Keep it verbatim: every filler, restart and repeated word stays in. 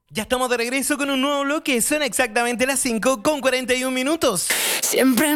Ya estamos de regreso con un nuevo bloque. Son exactamente las cinco con cuarenta y un minutos. Siempre